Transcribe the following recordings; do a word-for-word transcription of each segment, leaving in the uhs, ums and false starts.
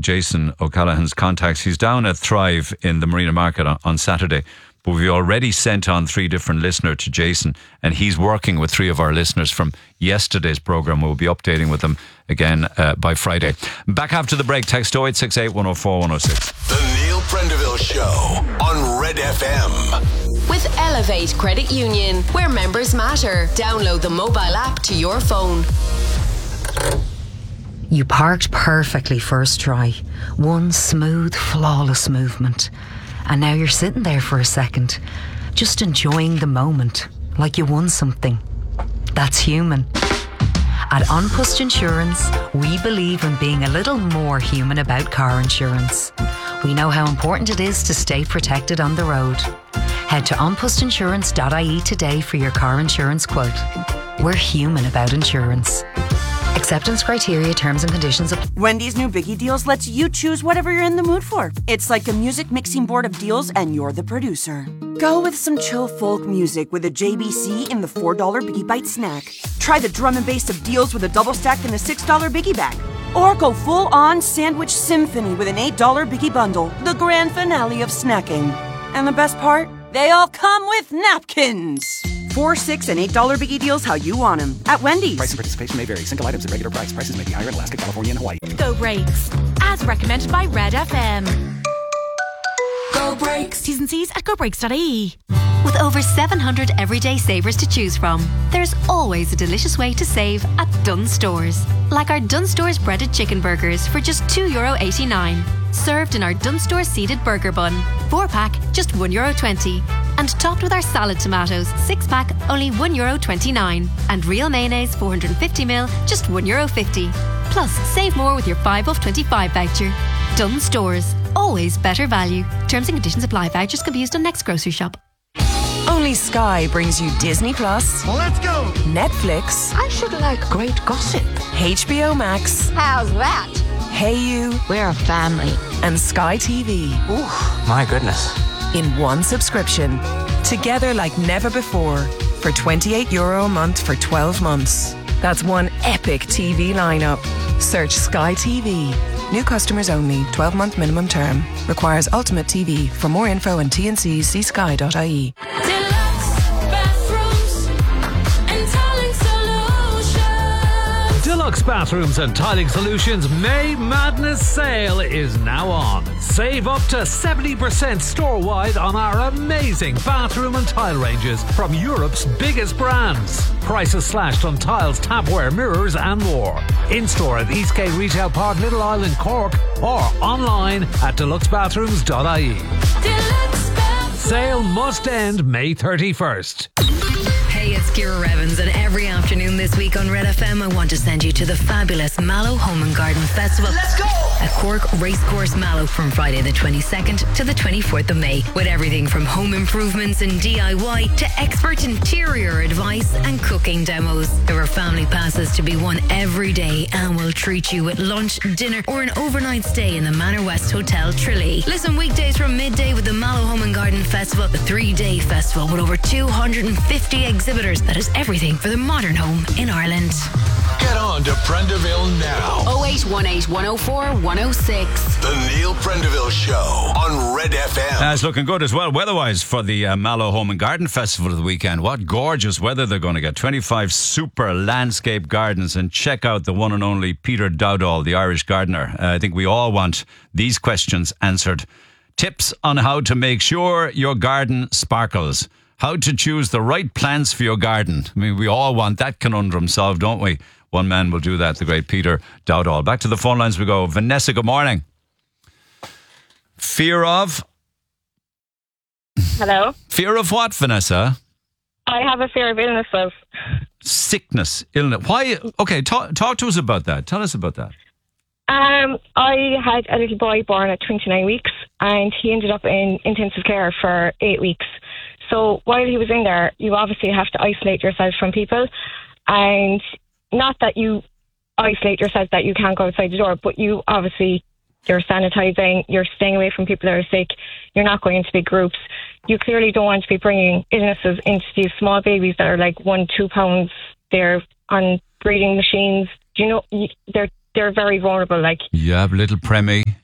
Jason O'Callaghan's contacts. He's down at Thrive in the Marina Market on, on Saturday. But we already sent on three different listeners to Jason, and he's working with three of our listeners from yesterday's programme. We'll be updating with them again uh, by Friday. Back after the break, text oh eight six eight, one oh four, one oh six. The Neil Prendeville Show on Red F M. With Elevate Credit Union, where members matter. Download the mobile app to your phone. You parked perfectly first try. One smooth, flawless movement. And now you're sitting there for a second, just enjoying the moment, like you won something. That's human. At An Post Insurance, we believe in being a little more human about car insurance. We know how important it is to stay protected on the road. Head to an post insurance dot I E today for your car insurance quote. We're human about insurance. Acceptance criteria, terms and conditions apply. Wendy's new Biggie Deals lets you choose whatever you're in the mood for. It's like a music mixing board of deals and you're the producer. Go with some chill folk music with a J B C in the four dollar Biggie Bite snack. Try the drum and bass of deals with a double stack in the six dollar Biggie Bag. Or go full on sandwich symphony with an eight dollar Biggie Bundle, the grand finale of snacking. And the best part? They all come with napkins. Four, six, and eight dollar Biggie Deals how you want them at Wendy's. Price and participation may vary. Single items at regular price. Prices may be higher in Alaska, California, and Hawaii. Go Brakes, as recommended by Red F M. Go Brakes. T's and C's at go brakes dot I E. With over seven hundred everyday savers to choose from, there's always a delicious way to save at Dunnes Stores. Like our Dunnes Stores breaded chicken burgers for just two euro eighty-nine. Served in our Dunnes Stores seeded burger bun. Four pack, just one euro twenty. And topped with our salad tomatoes, six pack, only one euro twenty-nine. And real mayonnaise, four hundred fifty milliliters, just one euro fifty. Plus, save more with your five off twenty-five voucher. Dunnes Stores, always better value. Terms and conditions apply. Vouchers can be used on next grocery shop. Only Sky brings you Disney Plus. Let's go! Netflix. I should like great gossip. H B O Max. How's that? Hey You. We're a family. And Sky T V. Ooh, my goodness. In one subscription. Together like never before. For twenty-eight euro a month for twelve months. That's one epic T V lineup. Search Sky T V. New customers only. twelve month minimum term. Requires Ultimate T V. For more info and T N Cs, see sky dot I E. Deluxe Bathrooms and Tiling Solutions May Madness Sale is now on. Save up to seventy percent store-wide on our amazing bathroom and tile ranges from Europe's biggest brands. Prices slashed on tiles, tapware, mirrors and more. In-store at Eastgate Retail Park, Little Island, Cork, or online at deluxe bathrooms dot I E. Deluxe Bathrooms. Sale must end May thirty-first. Hey, it's Ciara Evans, and every afternoon this week on Red F M, I want to send you to the fabulous Mallow Home and Garden Festival. Let's go! At Cork Racecourse Mallow from Friday the twenty-second to the twenty-fourth of May, with everything from home improvements and D I Y to expert interior advice and cooking demos. There are family passes to be won every day, and we'll treat you with lunch, dinner, or an overnight stay in the Manor West Hotel Tralee. Listen weekdays from midday with the Mallow Home and Garden Festival, the three-day festival with over two hundred fifty exhibitors that is everything for the modern home in Ireland. Get on to Prendeville now. oh eight one eight, one oh four, one oh six. The Neil Prendeville Show on Red F M. Uh, it's looking good as well, weather-wise, for the uh, Mallow Home and Garden Festival of the weekend. What gorgeous weather they're going to get. twenty-five super landscape gardens. And check out the one and only Peter Dowdall, the Irish gardener. Uh, I think we all want these questions answered. Tips on how to make sure your garden sparkles. How to choose the right plants for your garden. I mean, we all want that conundrum solved, don't we? One man will do that, the great Peter Dowdall. Back to the phone lines we go. Vanessa, good morning. Fear of? Hello? Fear of what, Vanessa? I have a fear of illnesses. Sickness, illness. Why? Okay, talk, talk to us about that. Tell us about that. Um, I had a little boy born at twenty-nine weeks, and he ended up in intensive care for eight weeks. So while he was in there, you obviously have to isolate yourself from people. And not that you isolate yourself that you can't go outside the door, but you obviously, you're sanitizing, you're staying away from people that are sick, you're not going into big groups. You clearly don't want to be bringing illnesses into these small babies that are like one, two pounds. They're on breathing machines. Do you know, they're they're very vulnerable. Like, you have little Premi,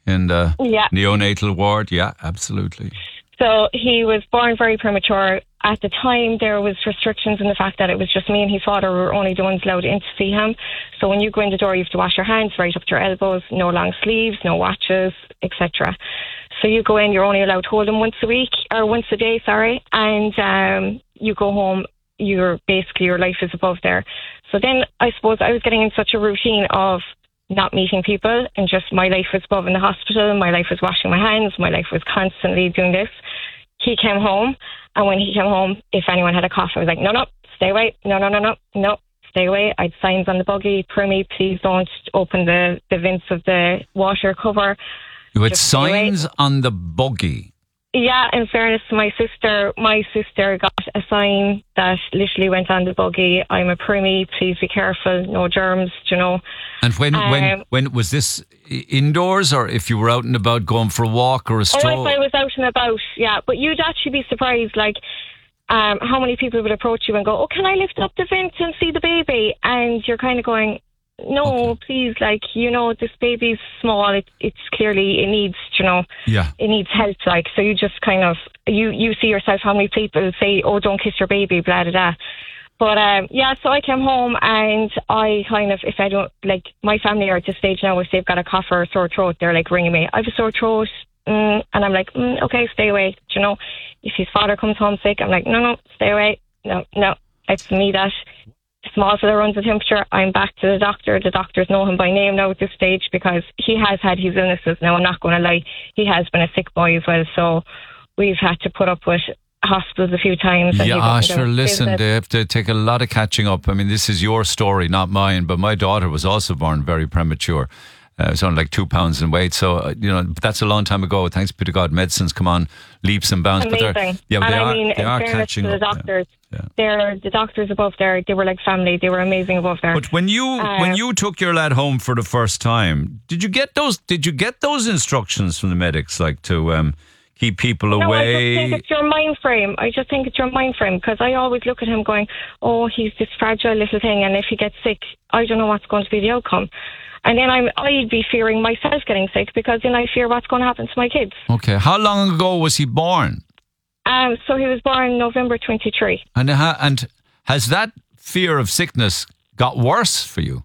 in the Yeah. neonatal ward. Yeah, absolutely. So he was born very premature. At the time, there was restrictions in the fact that it was just me and his father were only the ones allowed in to see him. So when you go in the door, you have to wash your hands right up to your elbows, no long sleeves, no watches, et cetera. So you go in, you're only allowed to hold him once a week, or once a day, sorry, and um, you go home, you're basically, your life is above there. So then I suppose I was getting in such a routine of not meeting people, and just my life was above in the hospital, my life was washing my hands, my life was constantly doing this. He came home, and when he came home, if anyone had a cough, I was like, no, no, stay away, no, no, no, no, no, stay away. I'd signs on the buggy, per me, please don't open the, the vents of the water cover. You had Just stay away. signs on the buggy. Yeah, in fairness to my sister, my sister got a sign that literally went on the buggy. I'm a preemie, please be careful, no germs, you know. And when Um, when when was this i- indoors, or if you were out and about going for a walk or a Oh, stroll? if I was out and about, yeah. But you'd actually be surprised, like, um, how many people would approach you and go, oh, can I lift up the vent and see the baby? And you're kind of going, no, please, like, you know, this baby's small. It, it's clearly, it needs, you know, Yeah. it needs help, like, so you just kind of, you, you see yourself, how many people say, oh, don't kiss your baby, blah, blah, blah. But, um, yeah, so I came home and I kind of, if I don't, like, my family are at this stage now, if they've got a cough or a sore throat, they're like ringing me, I have a sore throat, mm, and I'm like, mm, okay, stay away, do you know. If his father comes home sick, I'm like, no, no, stay away, no, no, it's me that small fella runs the temperature. I'm back to the doctor. The doctors know him by name now at this stage because he has had his illnesses. Now, I'm not going to lie, he has been a sick boy as well, so we've had to put up with hospitals a few times. and Yeah, he's ah, up and sure. down Listen, business. they have to take a lot of catching up. I mean, this is your story, not mine. But my daughter was also born very premature. Uh, it was only like two pounds in weight. So, uh, you know, that's a long time ago. Thanks be to God, medicine's come on leaps and bounds. Amazing. But they're, yeah, and they I are, mean, they in are fairness catching to the up. yeah. doctors, they're the doctors above there. They were like family. They were amazing above there. But when you Uh, when you took your lad home for the first time, did you get those? Did you get those instructions from the medics, like to um, keep people No, I away? just think it's your mind frame. I just think it's your mind frame because I always look at him going, oh, he's this fragile little thing, and if he gets sick, I don't know what's going to be the outcome. And then I'm, I'd be fearing myself getting sick because then I fear what's going to happen to my kids. Okay, how long ago was he born? Um, so he was born November twenty-three. And ha- and has that fear of sickness got worse for you?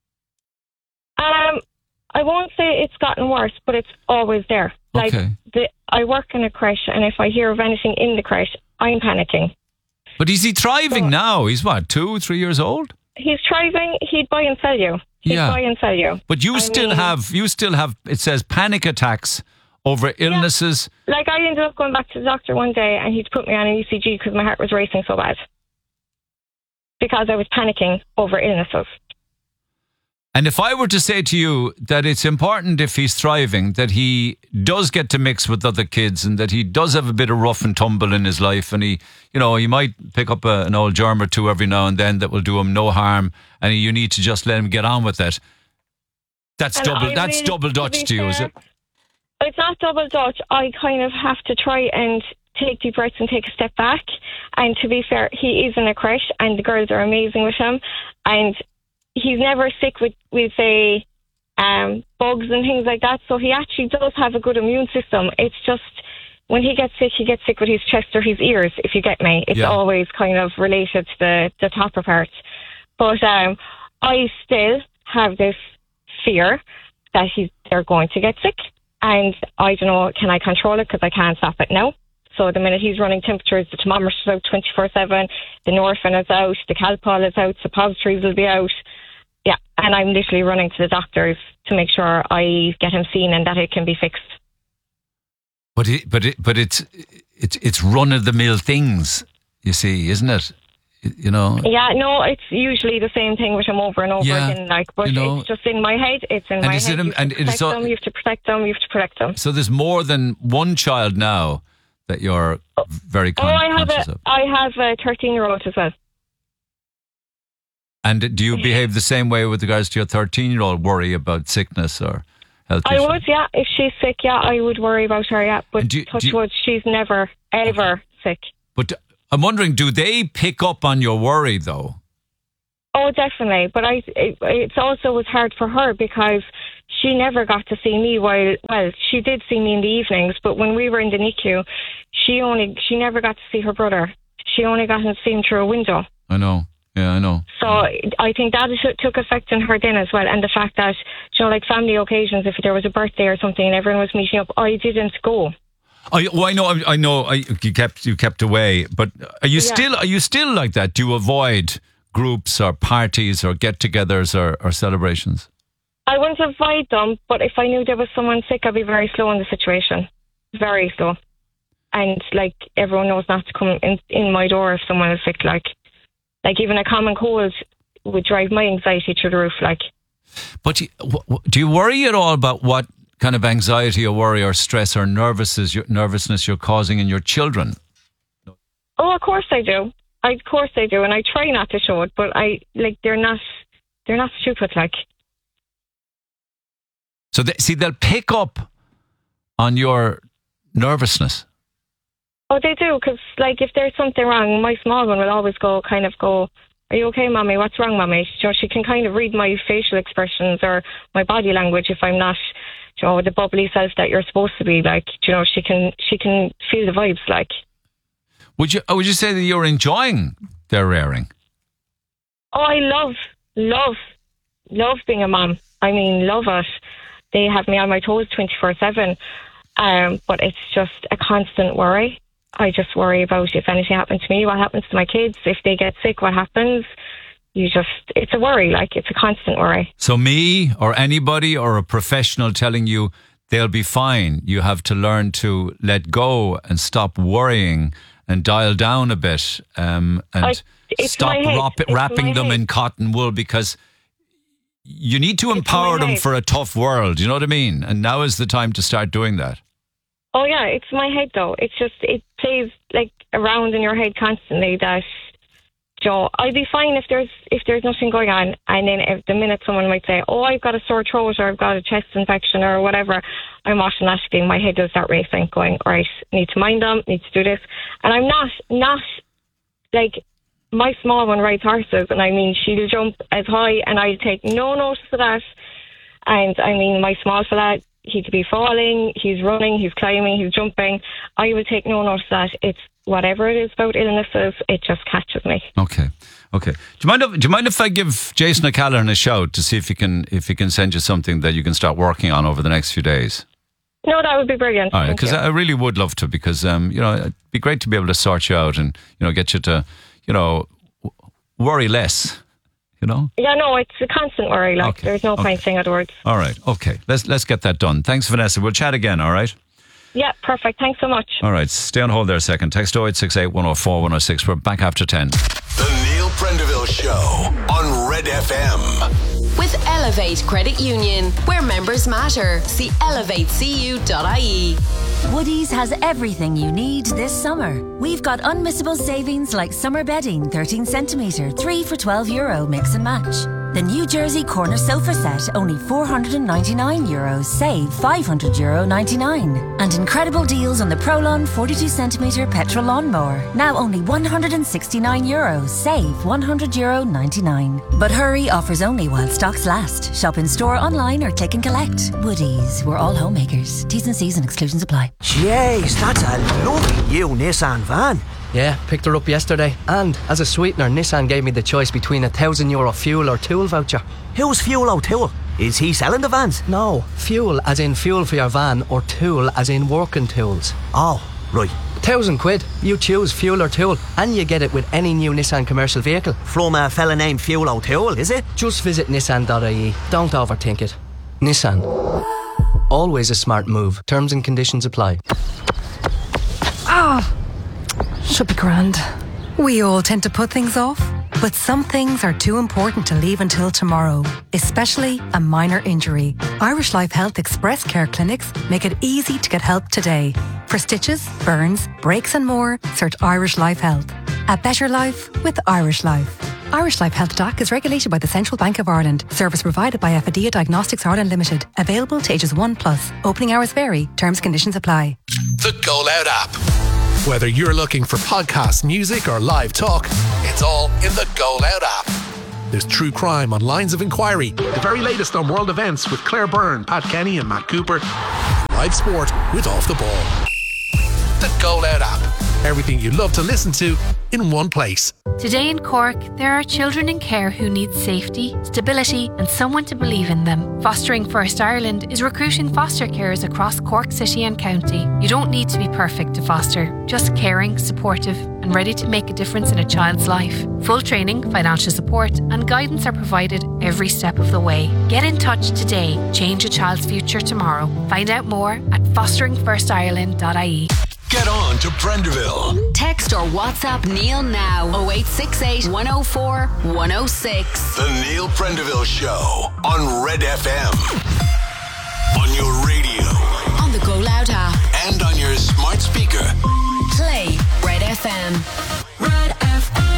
Um, I won't say it's gotten worse, but it's always there. Like Okay. the, I work in a creche, and if I hear of anything in the creche, I'm panicking. But is he thriving now? He's what, two, three years old? He's thriving. He'd buy and sell you. He'd Yeah. buy and sell you. But you I still mean- have, you still have. It says panic attacks over illnesses. Like, I ended up going back to the doctor one day and he'd put me on an E C G because my heart was racing so bad. Because I was panicking over illnesses. And if I were to say to you that it's important, if he's thriving, that he does get to mix with other kids and that he does have a bit of rough and tumble in his life, and he, you know, he might pick up a, an old germ or two every now and then that will do him no harm, and you need to just let him get on with it. That's And double. I That's really- double to Dutch be to you, is fair, it? It's not double Dutch. I kind of have to try and take deep breaths and take a step back. And to be fair, he is in a creche and the girls are amazing with him. And he's never sick with, with say, um, bugs and things like that. So he actually does have a good immune system. It's just when he gets sick, he gets sick with his chest or his ears, if you get me. It's Yeah. always kind of related to the, the topper part. But um, I still have this fear that he's, they're going to get sick. And I don't know, can I control it? Because I can't stop it now. So the minute he's running temperatures, the thermometer's out twenty-four seven, the Norphin is out, the Calpol is out, suppositories will be out. Yeah, and I'm literally running to the doctors to make sure I get him seen and that it can be fixed. But it, but it, but it's it's it's run of the mill things, you see, isn't it? You know. Yeah, no, it's usually the same thing with him over and over Yeah, again. Like, but you know- it's just in my head. It's in And my is head. it- you have and to it is protect so- them. You have to protect them. You have to protect them. So there's more than one child now that you're very Oh, con- I have conscious a, of. I have a thirteen-year-old as well. And do you behave the same way with regards to your thirteen-year-old? Worry about sickness or health I issues? would, yeah. If she's sick, yeah, I would worry about her, yeah. But do you- touch do you- wood, she's never, ever sick. But I'm wondering, do they pick up on your worry though? Oh, definitely. But I, it, it also was hard for her because she never got to see me while, well, she did see me in the evenings, but when we were in the N I C U, she only, she never got to see her brother. She only got to see him through a window. I know. Yeah, I know. So I think that took effect on her then as well. And the fact that, you know, like family occasions, if there was a birthday or something and everyone was meeting up, I didn't go. Oh, well, I know, I know. I, you kept you kept away, but are you Yeah. still are you still like that? Do you avoid groups or parties or get-togethers or, or celebrations? I wouldn't avoid them, but if I knew there was someone sick, I'd be very slow in the situation. Very slow. And, like, everyone knows not to come in, in my door if someone is sick. Like, like even a common cold would drive my anxiety through the roof, like. But do you, w- w- do you worry at all about what kind of anxiety or worry or stress or nervousness, nervousness you're causing in your children? Oh, of course I do. I, of course I do. And I try not to show it, but I, like, they're not, they're not stupid, like. So, they, see, they'll pick up on your nervousness. Oh, they do, because, like, if there's something wrong, my small one will always go, kind of go, are you okay, Mommy? What's wrong, Mommy? You know, she can kind of read my facial expressions or my body language if I'm not, you know, the bubbly self that you're supposed to be. Like, you know, she can she can feel the vibes, like. Would you would you say that you're enjoying their rearing? Oh, I love, love, love being a mom. I mean, love it. They have me on my toes twenty-four seven, um, but it's just a constant worry. I just worry about if anything happens to me, what happens to my kids, if they get sick, what happens. You just, it's a worry, like it's a constant worry. So me or anybody or a professional telling you they'll be fine, you have to learn to let go and stop worrying and dial down a bit um, and I, it's stop my head. wrap, It's wrapping my them head. in cotton wool, because you need to empower my them head. for a tough world. You know what I mean? And now is the time to start doing that. Oh yeah, it's my head though. It's just, it plays like around in your head constantly that, you know, I'd be fine if there's if there's nothing going on, and then if the minute someone might say, oh, I've got a sore throat or I've got a chest infection or whatever, I'm automatically, my head does start racing, going, all right, need to mind them, need to do this. And I'm not, not, like, my small one rides horses, and I mean, she'll jump as high and I'll take no notice of that. And I mean, my small fella, he could be falling, he's running, he's climbing, he's jumping. I will take no notice of that. It's whatever it is about illnesses, it just catches me. Okay, okay. Do you mind if Do you mind if I give Jason O'Callaghan a shout to see if he can if he can send you something that you can start working on over the next few days? No, that would be brilliant. All right, Thank because you. I really would love to, because um, you know, it'd be great to be able to sort you out and, you know, get you to, you know, w- worry less. You know? Yeah, no, it's a constant worry. Like, Okay, there's no okay. point saying other words. All right, okay. Let's let's get that done. Thanks, Vanessa. We'll chat again, all right? Yeah, perfect. Thanks so much. All right, stay on hold there a second. Text oh eight six eight, one oh four, one oh six. We're back after ten. The Neil Prendeville Show on Red F M. With Elevate Credit Union, where members matter. See elevate c u dot i e. Woodies has everything you need this summer. We've got unmissable savings like summer bedding, thirteen centimetre, three for twelve euro, mix and match. The New Jersey corner sofa set, only four hundred ninety-nine euros, save five hundred euro ninety-nine. And incredible deals on the Prolon forty-two centimetre petrol lawnmower, now only one hundred sixty-nine euros, save one hundred euro ninety-nine. But hurry, offers only while stocks last. Shop in store, online or click and collect. Woodies, we're all homemakers. T's and C's and exclusions apply. Jeez, that's a lovely new Nissan van. Yeah, picked her up yesterday. And as a sweetener, Nissan gave me the choice between a thousand euro fuel or tool voucher. Who's Fuel O'Toole? Is he selling the vans? No, fuel as in fuel for your van, or tool as in working tools. Oh, right. Thousand quid. You choose fuel or tool, and you get it with any new Nissan commercial vehicle. From a fella named Fuel O'Toole, is it? Just visit nissan dot i e. Don't overthink it. Nissan. Always a smart move. Terms and conditions apply. Ah, should be grand. We all tend to put things off, but some things are too important to leave until tomorrow, especially a minor injury. Irish Life Health Express Care Clinics make it easy to get help today. For stitches, burns, breaks and more, search Irish Life Health. A better life with Irish Life. Irish Life Health D A C is regulated by the Central Bank of Ireland. Service provided by Affidia Diagnostics Ireland Limited. Available to ages one plus. Opening hours vary. Terms and conditions apply. The Go Loud app. Whether you're looking for podcasts, music, or live talk, it's all in the Go Loud app. There's true crime on Lines of Inquiry. The very latest on world events with Claire Byrne, Pat Kenny and Matt Cooper. Live sport with Off the Ball. The Go Loud app. Everything you love to listen to in one place. Today in Cork, there are children in care who need safety, stability and someone to believe in them. Fostering First Ireland is recruiting foster carers across Cork City and County. You don't need to be perfect to foster, just caring, supportive and ready to make a difference in a child's life. Full training, financial support and guidance are provided every step of the way. Get in touch today. Change a child's future tomorrow. Find out more at fostering first ireland dot I E. Get on to Prenderville. Text or WhatsApp Neil now oh eight six eight, one oh four, one oh six. The Neil Prendeville Show on Red F M. On your radio. On the Go Loud app. And on your smart speaker. Play Red F M. Red F M.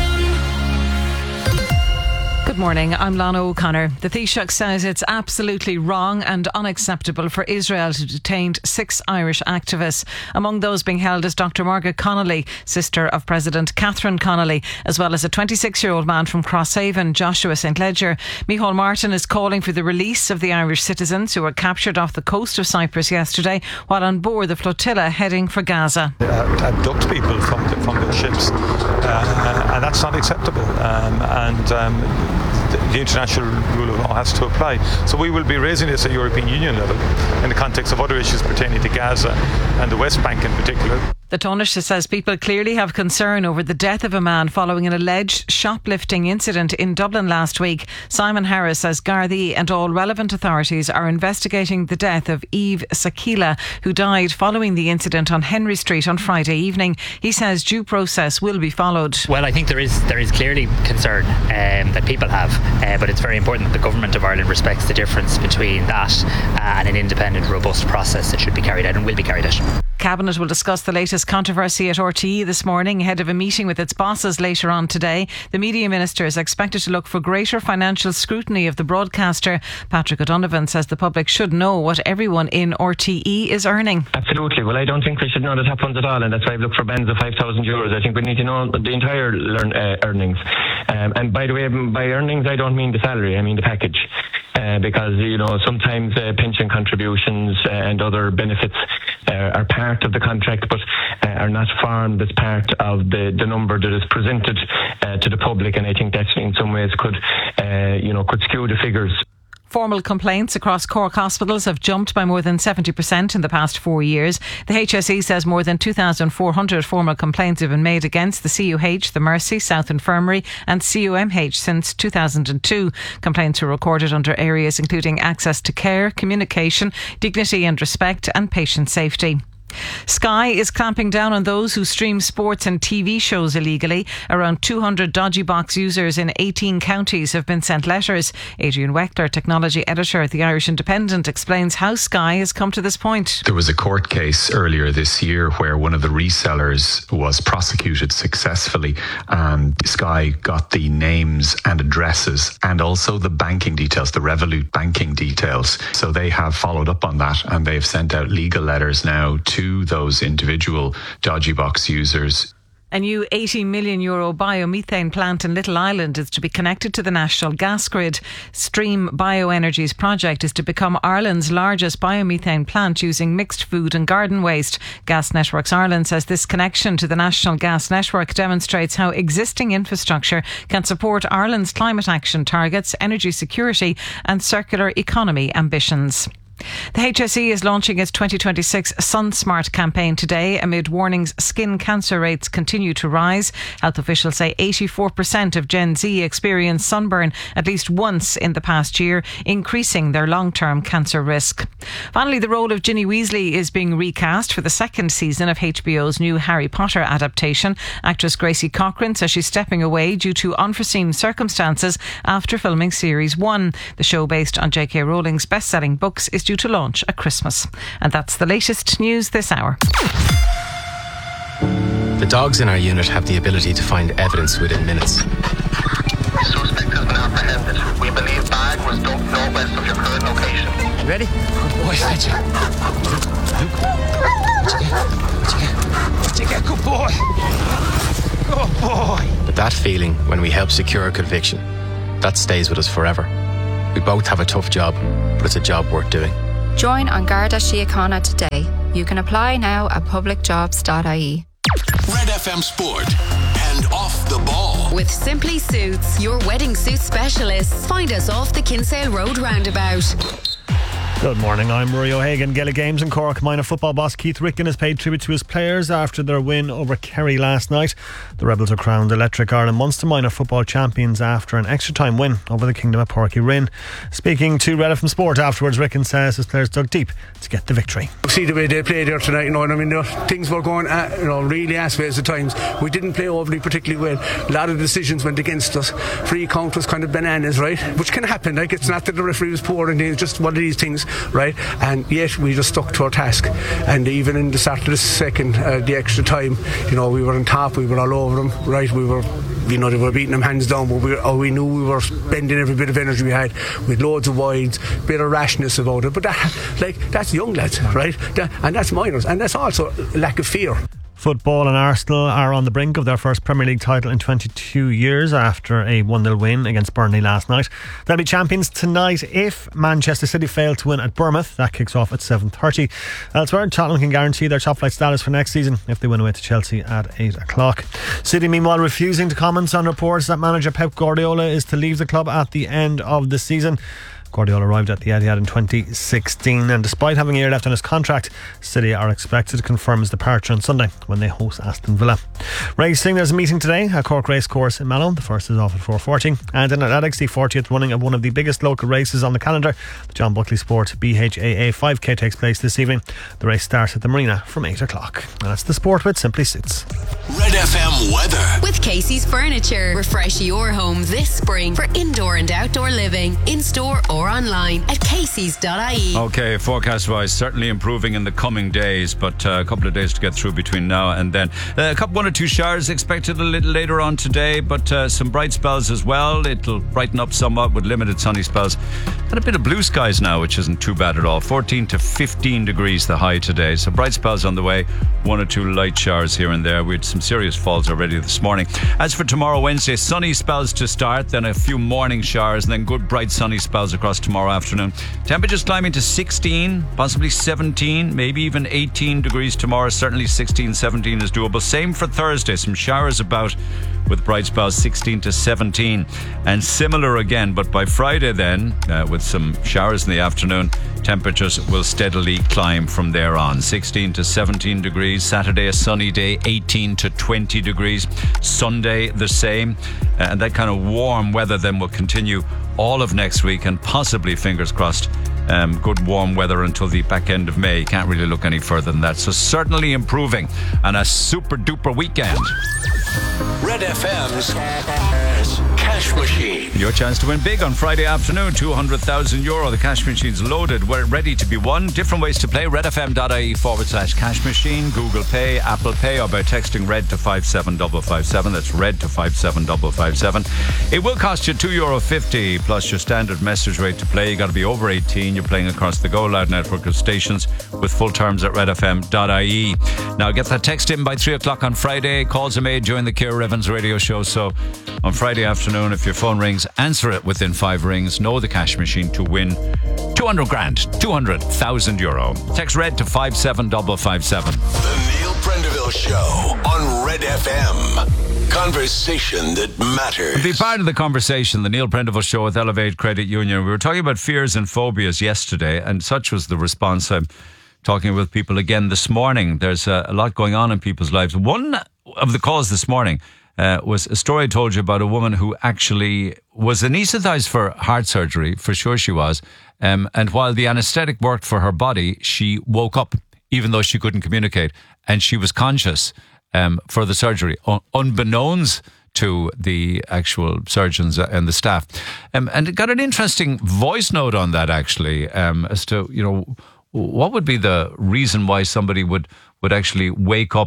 Good morning, I'm Lana O'Connor. The Taoiseach says it's absolutely wrong and unacceptable for Israel to detain six Irish activists. Among those being held is Doctor Margaret Connolly, sister of President Catherine Connolly, as well as a twenty-six-year-old man from Crosshaven, Joshua Saint Ledger. Micheál Martin is calling for the release of the Irish citizens who were captured off the coast of Cyprus yesterday while on board the flotilla heading for Gaza. Uh, abduct people from the, from the ships, uh, and that's not acceptable. Um, and um, the international rule of law has to apply. So we will be raising this at European Union level in the context of other issues pertaining to Gaza and the West Bank in particular. The Taoiseach says people clearly have concern over the death of a man following an alleged shoplifting incident in Dublin last week. Simon Harris says Gardaí and all relevant authorities are investigating the death of Eve Sakila, who died following the incident on Henry Street on Friday evening. He says due process will be followed. Well, I think there is there is clearly concern um, that people have, uh, but it's very important that the Government of Ireland respects the difference between that and an independent, robust process that should be carried out and will be carried out. Cabinet will discuss the latest controversy at R T E this morning ahead of a meeting with its bosses later on today. The media minister is expected to look for greater financial scrutiny of the broadcaster. Patrick O'Donovan says the public should know what everyone in R T E is earning. Absolutely. Well, I don't think we should know the top ones at all, and that's why I've looked for bands of five thousand euros. I think we need to know the entire learn, uh, earnings. Um, and by the way, by earnings, I don't mean the salary, I mean the package. Uh, because, you know, sometimes uh, pension contributions uh, and other benefits uh, are part of the contract, but uh, are not formed as part of the, the number that is presented uh, to the public, and I think that in some ways could, uh, you know, could skew the figures. Formal complaints across Cork hospitals have jumped by more than seventy percent in the past four years. The H S E says more than two thousand four hundred formal complaints have been made against the C U H, the Mercy, South Infirmary and C U M H since two thousand two. Complaints were recorded under areas including access to care, communication, dignity and respect and patient safety. Sky is clamping down on those who stream sports and T V shows illegally. Around two hundred dodgy box users in eighteen counties have been sent letters. Adrian Weckler, technology editor at the Irish Independent, explains how Sky has come to this point. There was a court case earlier this year where one of the resellers was prosecuted successfully, and Sky got the names and addresses and also the banking details, the Revolut banking details. So they have followed up on that, and they've sent out legal letters now to to those individual dodgy box users. A new eighty million euro biomethane plant in Little Island is to be connected to the national gas grid. Stream Bioenergy's project is to become Ireland's largest biomethane plant using mixed food and garden waste. Gas Networks Ireland says this connection to the national gas network demonstrates how existing infrastructure can support Ireland's climate action targets, energy security and circular economy ambitions. The H S E is launching its twenty twenty-six SunSmart campaign today amid warnings skin cancer rates continue to rise. Health officials say eighty-four percent of Gen Z experience sunburn at least once in the past year, increasing their long-term cancer risk. Finally, the role of Ginny Weasley is being recast for the second season of H B O's new Harry Potter adaptation. Actress Gracie Cochrane says she's stepping away due to unforeseen circumstances after filming series one. The show, based on J K Rowling's best-selling books, is due to launch at Christmas. And that's the latest news this hour. The dogs in our unit have the ability to find evidence within minutes. Suspect has been apprehended. We believe bag was dumped northwest of your current location. Ready? Good boy, Fletcher. Luke, what'd you get? What'd you get? What'd you get? Good boy. Good boy. But that feeling when we help secure a conviction that stays with us forever. We both have a tough job, but it's a job worth doing. Join An Garda Síochána today. You can apply now at public jobs dot I E. Red F M Sport and Off the Ball. With Simply Suits, your wedding suit specialists. Find us off the Kinsale Road roundabout. Good morning, I'm Rory O'Hagan. Gaelic Games and Cork minor football boss Keith Ricken has paid tribute to his players after their win over Kerry last night. The Rebels are crowned Electric Ireland Munster minor football champions after an extra time win over the Kingdom of Porky Rin. Speaking to Red F M Sport afterwards, Ricken says his players dug deep to get the victory. See the way they played there tonight, you know, and I mean, the things were going, uh, you know, really ass-ways at times. We didn't play overly particularly well. A lot of decisions went against us. Free count was kind of bananas, right? Which can happen. Like, it's not that the referee was poor and it's just one of these things, right? And yet we just stuck to our task. And even in the start of the second, uh, the extra time, you know, we were on top. We were all over them, right? We were, you know, they were beating them hands down, but we, oh, we knew we were spending every bit of energy we had with loads of wides, bit of rashness about it. But that, like, that's young lads, right? That, and that's minors, and that's also lack of fear. Football and Arsenal are on the brink of their first Premier League title in twenty-two years after a one nil win against Burnley last night. They'll be champions tonight if Manchester City fail to win at Bournemouth. That kicks off at seven thirty. Elsewhere, Tottenham can guarantee their top flight status for next season if they win away to Chelsea at eight o'clock. City, meanwhile, refusing to comment on reports that manager Pep Guardiola is to leave the club at the end of the season. Guardiola arrived at the Etihad in twenty sixteen, and despite having a year left on his contract, City are expected to confirm his departure on Sunday when they host Aston Villa. Racing, there's a meeting today at Cork Racecourse in Mallow. The first is off at four forty. And in athletics, the fortieth running of one of the biggest local races on the calendar, the John Buckley Sport B H A A five K, takes place this evening. The race starts at the Marina from eight o'clock. And that's the sport with Simply Suits. Red F M weather. With Casey's Furniture. Refresh your home this spring for indoor and outdoor living, in-store or online at caseys dot I E. Okay, forecast wise, certainly improving in the coming days, but uh, a couple of days to get through between now and then. Uh, a couple, one or two showers expected a little later on today, but uh, some bright spells as well. It'll brighten up somewhat with limited sunny spells and a bit of blue skies now, which isn't too bad at all. fourteen to fifteen degrees the high today, so bright spells on the way. One or two light showers here and there. We had some serious falls already this morning. As for tomorrow, Wednesday, sunny spells to start, then a few morning showers, and then good bright sunny spells across tomorrow afternoon. Temperatures climbing to sixteen, possibly seventeen, maybe even eighteen degrees tomorrow. Certainly sixteen, seventeen is doable. Same for Thursday, some showers about with bright spells, sixteen to seventeen, and similar again, but by Friday then, uh, with some showers in the afternoon, temperatures will steadily climb from there on. sixteen to seventeen degrees. Saturday, a sunny day, eighteen to twenty degrees. Sunday, the same. Uh, and that kind of warm weather then will continue all of next week, and possibly, fingers crossed, um, good warm weather until the back end of May. Can't really look any further than that. So certainly improving, and a super duper weekend. Red F M's Cash Machine. Your chance to win big on Friday afternoon. two hundred thousand euro. The cash machine's loaded. We're ready to be won. Different ways to play. redfm.ie forward slash cash machine. Google Pay, Apple Pay, or by texting red to five seven five five seven. That's red to five seven five five seven. It will cost you two euro fifty plus your standard message rate to play. You got to be over eighteen. You're playing across the Go Loud network of stations with full terms at redfm.ie. Now get that text in by three o'clock on Friday. Calls are made during the Ciara Evans radio show. So on Friday afternoon, if your phone rings, answer it within five rings. Know the cash machine to win two hundred grand, two hundred thousand euro. Text red to five seven five five seven. The Neil Prendeville Show on Red F M. Conversation that matters. Be part of the conversation, the Neil Prendeville Show with Elevate Credit Union. We were talking about fears and phobias yesterday, and such was the response. I'm talking with people again this morning. There's a, a lot going on in people's lives. One of the calls this morning uh, was a story I told you about a woman who actually was anaesthetised for heart surgery. For sure she was. Um, and while the anaesthetic worked for her body, she woke up, even though she couldn't communicate. And she was conscious um, for the surgery, un- unbeknownst to the actual surgeons and the staff. Um, and it got an interesting voice note on that, actually, um, as to, you know, what would be the reason why somebody would, would actually wake up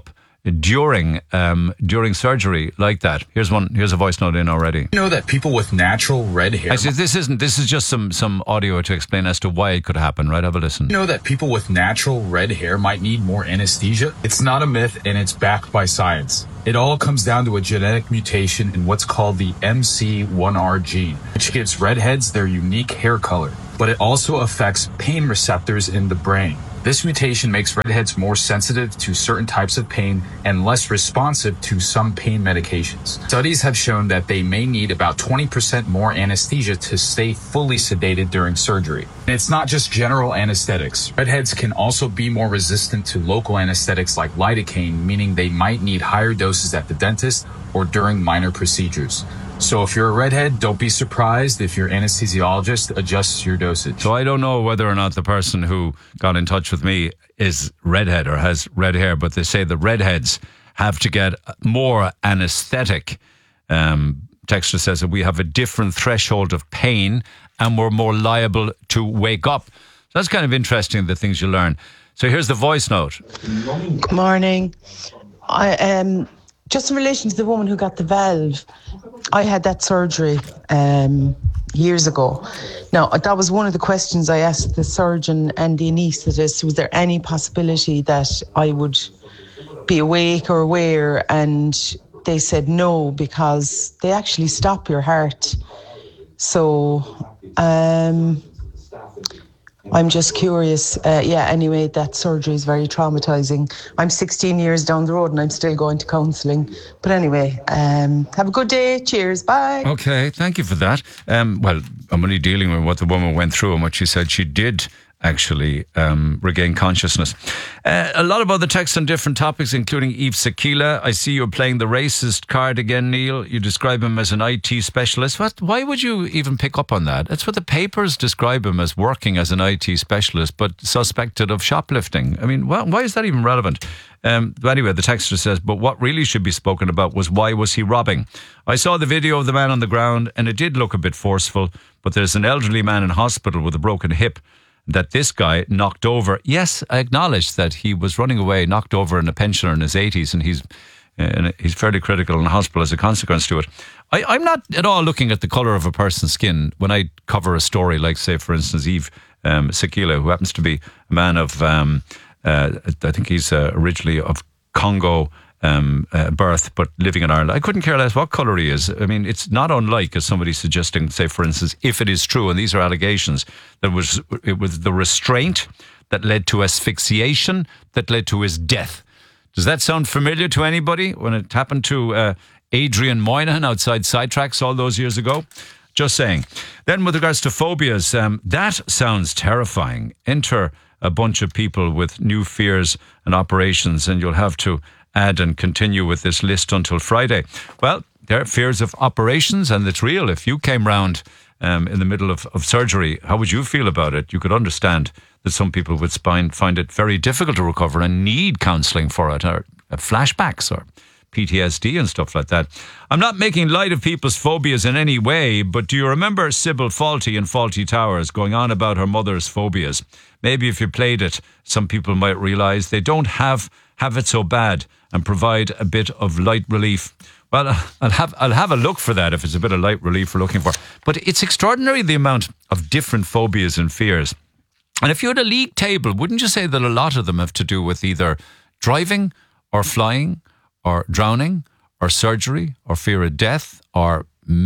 during um, during surgery like that. Here's one. Here's a voice note in already. You know that people with natural red hair. Actually, this isn't. This is just some some audio to explain as to why it could happen. Right? Have a listen. You know that people with natural red hair might need more anesthesia. It's not a myth, and it's backed by science. It all comes down to a genetic mutation in what's called the M C one R gene, which gives redheads their unique hair color. But it also affects pain receptors in the brain. This mutation makes redheads more sensitive to certain types of pain and less responsive to some pain medications. Studies have shown that they may need about twenty percent more anesthesia to stay fully sedated during surgery. And it's not just general anesthetics. Redheads can also be more resistant to local anesthetics like lidocaine, meaning they might need higher doses at the dentist or during minor procedures. So if you're a redhead, don't be surprised if your anesthesiologist adjusts your dosage. So I don't know whether or not the person who got in touch with me is redhead or has red hair, but they say the redheads have to get more anesthetic. Um, Texter says that we have a different threshold of pain and we're more liable to wake up. So that's kind of interesting, the things you learn. So here's the voice note. Good morning. I um just in relation to the woman who got the valve, I had that surgery um, years ago. Now, that was one of the questions I asked the surgeon and the anaesthetist. Was there any possibility that I would be awake or aware? And they said no, because they actually stop your heart. So um, I'm just curious. Uh, yeah, anyway, that surgery is very traumatizing. I'm sixteen years down the road and I'm still going to counselling. But anyway, um, have a good day. Cheers. Bye. Okay, thank you for that. Um, well, I'm only dealing with what the woman went through and what she said she did actually um, regain consciousness. Uh, a lot of other texts on different topics, including Eve Sakila. I see you're playing the racist card again, Neil. You describe him as an I T specialist. What? Why would you even pick up on that? That's what the papers describe him as, working as an I T specialist, but suspected of shoplifting. I mean, why, why is that even relevant? Um, but anyway, the texter says, but what really should be spoken about was why was he robbing? I saw the video of the man on the ground and it did look a bit forceful, but there's an elderly man in hospital with a broken hip that this guy knocked over. Yes, I acknowledge that he was running away, knocked over in a pensioner in his eighties, and he's uh, he's fairly critical in hospital as a consequence to it. I, I'm not at all looking at the colour of a person's skin when I cover a story like, say, for instance, Eve um, Sakila, who happens to be a man of, um, uh, I think he's uh, originally of Congo Um, uh, birth, but living in Ireland. I couldn't care less what colour he is. I mean, it's not unlike as somebody suggesting, say, for instance, if it is true, and these are allegations, that was it was the restraint that led to asphyxiation that led to his death. Does that sound familiar to anybody when it happened to uh, Adrian Moynihan outside Sidetracks all those years ago? Just saying. Then with regards to phobias, um, that sounds terrifying. Enter a bunch of people with new fears and operations, and you'll have to add and continue with this list until Friday. Well, there are fears of operations, and it's real. If you came round um, in the middle of, of surgery, how would you feel about it? You could understand that some people would find, find it very difficult to recover and need counselling for it, or uh, flashbacks or P T S D and stuff like that. I'm not making light of people's phobias in any way, but do you remember Sybil Faulty in Faulty Towers going on about her mother's phobias? Maybe if you played it, some people might realise they don't have have it so bad and provide a bit of light relief. Well, I'll have I'll have a look for that if it's a bit of light relief we're looking for. But it's extraordinary the amount of different phobias and fears. And if you had a league table, wouldn't you say that a lot of them have to do with either driving or flying or drowning or surgery or fear of death, or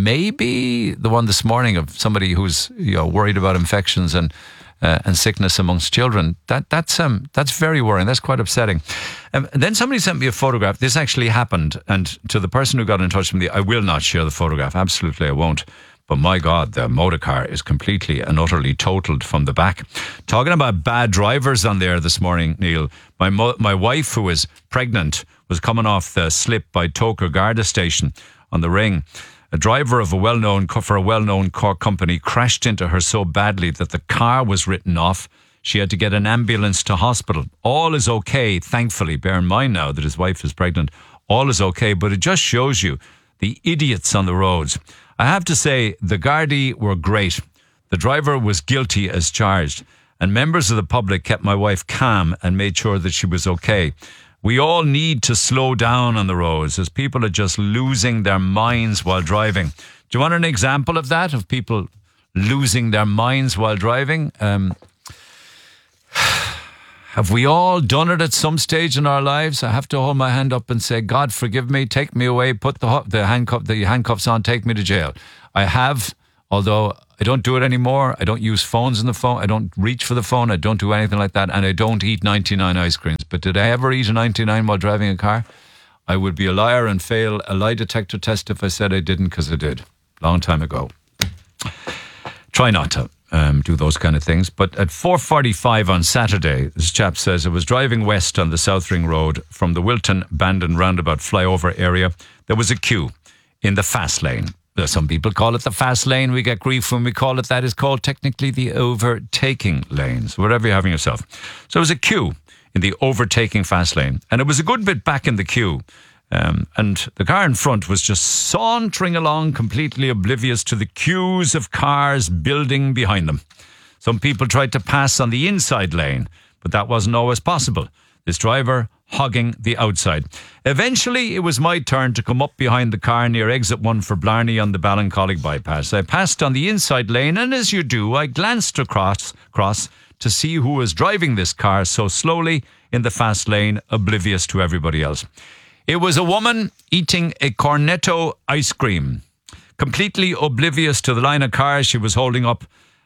maybe the one this morning of somebody who's, you know, worried about infections and Uh, and sickness amongst children. That that's um that's very worrying. That's quite upsetting. Um, and then somebody sent me a photograph. This actually happened, and to the person who got in touch with me, I will not share the photograph. Absolutely, I won't. But my God, the motor car is completely and utterly totaled from the back. Talking about bad drivers on there this morning, Neil. My mo- my wife, who was pregnant, was coming off the slip by Toker Garda station on the ring. A driver of a well-known for a well-known Cork company crashed into her so badly that the car was written off. She had to get an ambulance to hospital. All is okay, thankfully. Bear in mind now that his wife is pregnant. All is okay, but it just shows you the idiots on the roads. I have to say, the Gardaí were great. The driver was guilty as charged, and members of the public kept my wife calm and made sure that she was okay. We all need to slow down on the roads as people are just losing their minds while driving. Do you want an example of that, of people losing their minds while driving? Um, have we all done it at some stage in our lives? I have to hold my hand up and say, God, forgive me, take me away, put the, the, handcuff, the handcuffs on, take me to jail. I have, although I don't do it anymore. I don't use phones in the phone. I don't reach for the phone. I don't do anything like that. And I don't eat ninety-nine ice creams. But did I ever eat a ninety-nine while driving a car? I would be a liar and fail a lie detector test if I said I didn't, because I did. Long time ago. Try not to um, do those kind of things. But at four forty-five on Saturday, this chap says, I was driving west on the South Ring Road from the Wilton Bandon roundabout flyover area. There was a queue in the fast lane. Some people call it the fast lane. We get grief when we call it that. It's called technically the overtaking lane. So wherever you're having yourself. So there was a queue in the overtaking fast lane. And it was a good bit back in the queue. Um, and the car in front was just sauntering along, completely oblivious to the queues of cars building behind them. Some people tried to pass on the inside lane, but that wasn't always possible. This driver hogging the outside. Eventually, it was my turn to come up behind the car near exit one for Blarney on the Ballincollig bypass. I passed on the inside lane, and as you do, I glanced across, across to see who was driving this car so slowly in the fast lane, oblivious to everybody else. It was a woman eating a Cornetto ice cream, completely oblivious to the line of cars she was holding up,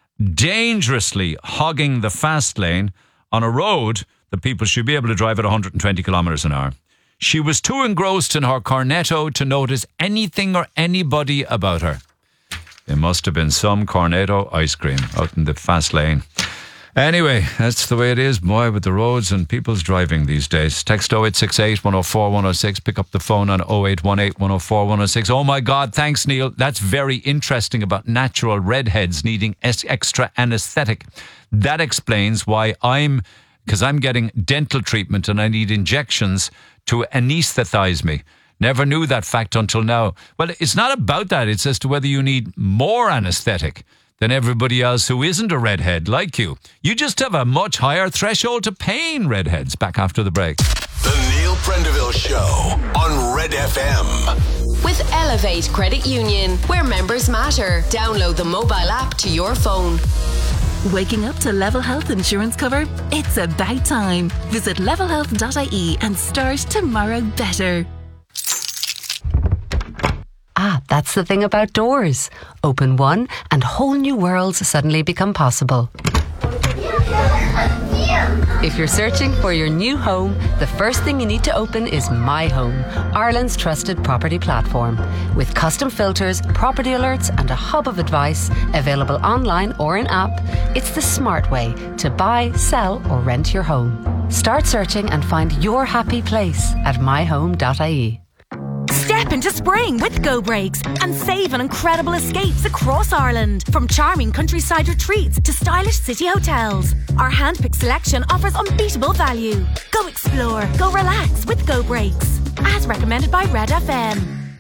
dangerously hogging the fast lane on a road that people should be able to drive at one hundred twenty kilometres an hour. She was too engrossed in her Cornetto to notice anything or anybody about her. There must have been some Cornetto ice cream out in the fast lane. Anyway, that's the way it is, boy, with the roads and people's driving these days. Text oh eight six eight, one oh four, one oh six. Pick up the phone on oh eight one eight, one oh four, one oh six. Oh my God, thanks, Neil. That's very interesting about natural redheads needing es- extra anaesthetic. That explains why I'm, because I'm getting dental treatment and I need injections to anaesthetize me. Never knew that fact until now. Well, it's not about that. It's as to whether you need more anaesthetic than everybody else who isn't a redhead like you. You just have a much higher threshold to pain, redheads. Back after the break. The Neil Prendeville Show on Red F M. With Elevate Credit Union, where members matter. Download the mobile app to your phone. Waking up to Level Health insurance cover? It's about time. Visit level health dot I E and start tomorrow better. Ah, that's the thing about doors. Open one and whole new worlds suddenly become possible. If you're searching for your new home, the first thing you need to open is My Home, Ireland's trusted property platform. With custom filters, property alerts and a hub of advice available online or in app, it's the smart way to buy, sell or rent your home. Start searching and find your happy place at my home dot I E. Step into spring with Go Brakes and save on incredible escapes across Ireland. From charming countryside retreats to stylish city hotels. Our handpicked selection offers unbeatable value. Go explore, go relax with Go Brakes. As recommended by Red F M.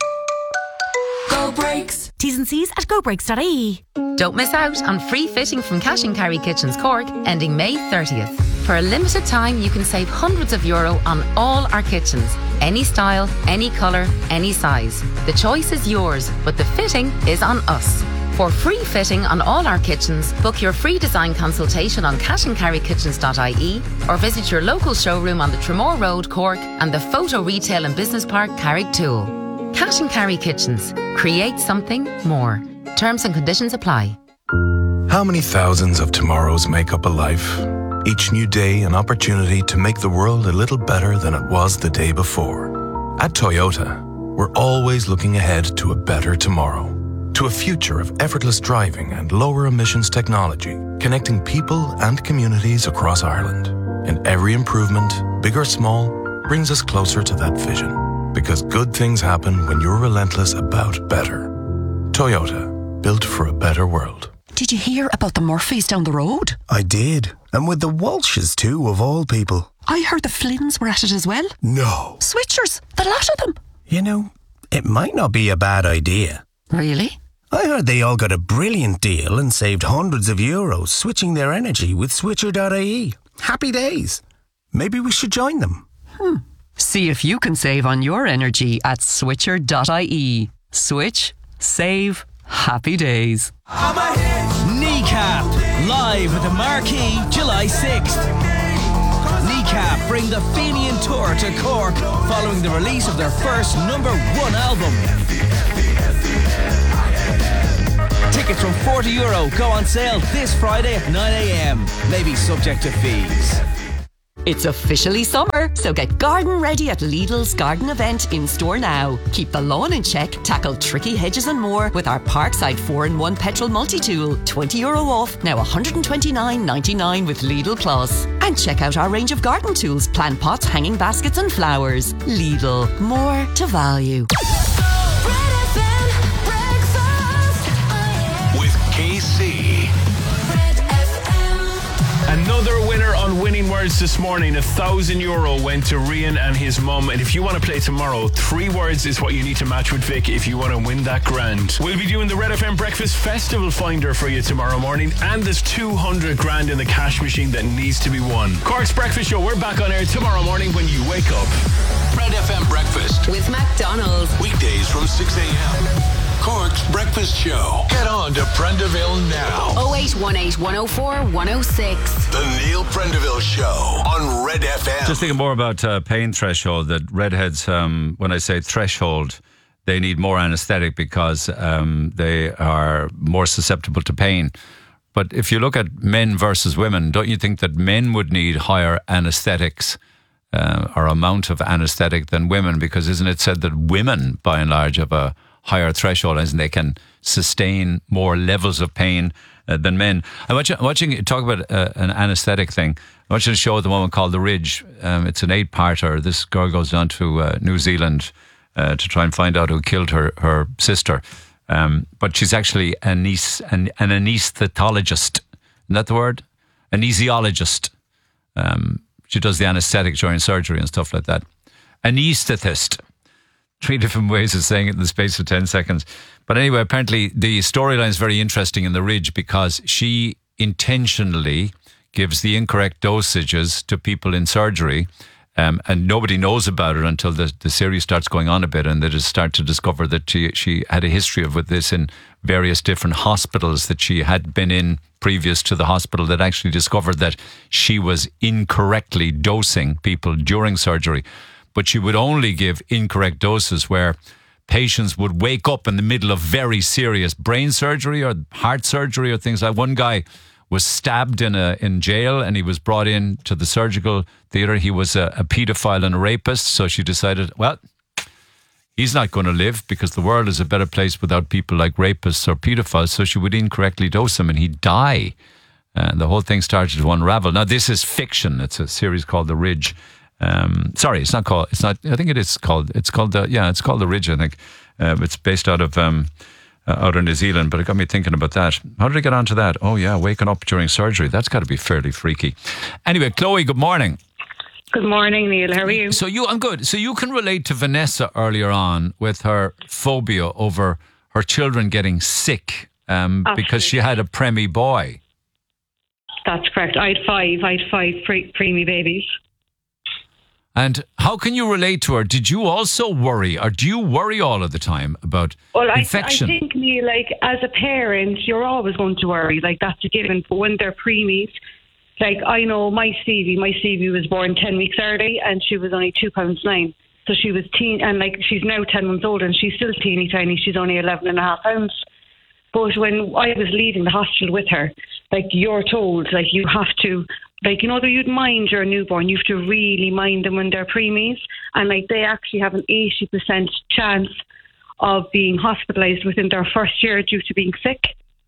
Go Brakes. T's and C's at go brakes dot I E. Don't miss out on free fitting from Cash and Carry Kitchens Cork, ending May thirtieth. For a limited time, you can save hundreds of euro on all our kitchens. Any style, any colour, any size. The choice is yours, but the fitting is on us. For free fitting on all our kitchens, book your free design consultation on cash and carry kitchens dot I E or visit your local showroom on the Tremore Road, Cork and the Photo Retail and Business Park, Carrigtwohill. Cash and Carry Kitchens. Create something more. Terms and conditions apply. How many thousands of tomorrows make up a life? Each new day an opportunity to make the world a little better than it was the day before. At Toyota, we're always looking ahead to a better tomorrow. To a future of effortless driving and lower emissions technology, connecting people and communities across Ireland. And every improvement, big or small, brings us closer to that vision. Because good things happen when you're relentless about better. Toyota, built for a better world. Did you hear about the Murphys down the road? I did. And with the Walshes too, of all people. I heard the Flynns were at it as well. No. Switchers, the lot of them. You know, it might not be a bad idea. Really? I heard they all got a brilliant deal and saved hundreds of euros switching their energy with switcher dot I E. Happy days. Maybe we should join them. Hmm. See if you can save on your energy at switcher dot I E. Switch, save, happy days. Kneecap, live at the Marquee, July sixth. Kneecap bring the Fenian Tour to Cork following the release of their first number one album. Tickets from forty euro go on sale this Friday at nine a.m. Maybe subject to fees. It's officially summer, so get garden ready at Lidl's garden event in store now. Keep the lawn in check, tackle tricky hedges and more with our Parkside four in one petrol multi-tool. twenty euro off, now one hundred twenty-nine ninety-nine with Lidl Plus. And check out our range of garden tools, plant pots, hanging baskets and flowers. Lidl, more to value. With K C. Another winner on Winning Words this morning. A thousand euro went to Rian and his mum. And if you want to play tomorrow, three words is what you need to match with Vic if you want to win that grand. We'll be doing the Red F M Breakfast Festival Finder for you tomorrow morning. And there's two hundred grand in the cash machine that needs to be won. Cork's Breakfast Show, we're back on air tomorrow morning when you wake up. Red F M Breakfast. With McDonald's. Weekdays from six a.m. Cork's Breakfast Show. Get on to Prendeville now. oh eight one eight, one oh four, one oh six. The Neil Prendeville Show on Red F M. Just thinking more about uh, pain threshold, that redheads, um, when I say threshold, they need more anesthetic because um, they are more susceptible to pain. But if you look at men versus women, don't you think that men would need higher anesthetics uh, or amount of anesthetic than women? Because isn't it said that women, by and large, have a higher threshold, as in they can sustain more levels of pain uh, than men. I'm watching, watching you talk about uh, an anaesthetic thing. I'm watching a show at the moment called The Ridge. Um, it's an eight-parter. This girl goes down to uh, New Zealand uh, to try and find out who killed her, her sister. Um, but she's actually an, an, an anaesthetologist. Isn't that the word? Anesthesiologist. Um, she does the anaesthetic during surgery and stuff like that. Anaesthetist. Three different ways of saying it in the space of ten seconds. But anyway, apparently the storyline is very interesting in The Ridge because she intentionally gives the incorrect dosages to people in surgery, um, and nobody knows about it until the, the series starts going on a bit, and they just start to discover that she, she had a history of with this in various different hospitals that she had been in previous to the hospital that actually discovered that she was incorrectly dosing people during surgery. But she would only give incorrect doses where patients would wake up in the middle of very serious brain surgery or heart surgery or things like. One guy was stabbed in a in jail and he was brought in to the surgical theatre. He was a, a paedophile and a rapist, so she decided, well, he's not going to live because the world is a better place without people like rapists or paedophiles, so she would incorrectly dose him and he'd die. And the whole thing started to unravel. Now, this is fiction. It's a series called The Ridge. Um, sorry, it's not called. It's not. I think it is called. It's called the. Yeah, it's called The Ridge. I think uh, it's based out of um, uh, out of New Zealand. But it got me thinking about that. How did I get onto that? Oh yeah, waking up during surgery. That's got to be fairly freaky. Anyway, Chloe, good morning. Good morning, Neil. How are you? So you, I'm good. So you can relate to Vanessa earlier on with her phobia over her children getting sick um, because she had a preemie boy. That's correct. I had five. I had five pre- preemie babies. And how can you relate to her? Did you also worry, or do you worry all of the time about well, infection? I, I think, Neil, like, as a parent, you're always going to worry. Like, that's a given. But when they're preemies, like, I know my Stevie, my Stevie was born ten weeks early, and she was only two pounds nine. So she was teen, and like, she's now ten months old, and she's still teeny tiny. She's only eleven and a half pounds. But when I was leaving the hospital with her, like, you're told, like, you have to, like, you know, that you'd mind your newborn, you have to really mind them when they're preemies. And, like, they actually have an eighty percent chance of being hospitalised within their first year due to being sick.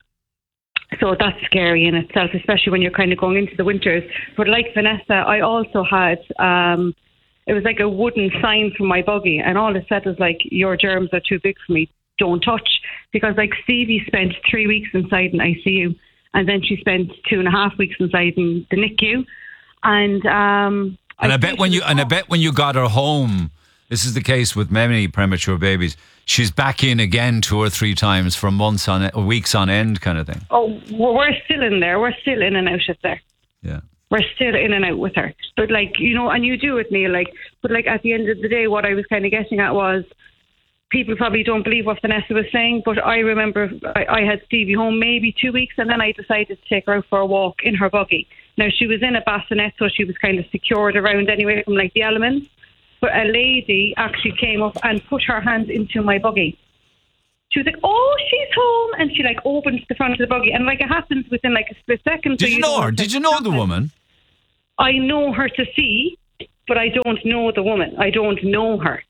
So that's scary in itself, especially when you're kind of going into the winters. But like Vanessa, I also had, um, it was like a wooden sign from my buggy, and all it said was, like, your germs are too big for me, don't touch. Because, like, Stevie spent three weeks inside an I C U, and then she spent two and a half weeks inside in the N I C U. And um, and I, I bet when you and I bet when you got her home, this is the case with many premature babies, she's back in again two or three times for months on weeks on end, kind of thing. Oh, well, we're still in there. We're still in and out of there. Yeah. we're still in and out with her. But like, you know, and you do it, Neil, like, but like at the end of the day, what I was kind of getting at was, people probably don't believe what Vanessa was saying, but I remember I, I had Stevie home maybe two weeks and then I decided to take her out for a walk in her buggy. Now, she was in a bassinet, so she was kind of secured around anyway from like the elements. But a lady actually came up and put her hand into my buggy. She was like, oh, she's home. And she like opened the front of the buggy. And like it happens within like a split second. Did so you, you know her? Did you know the woman? I know her to see, but I don't know the woman. I don't know her.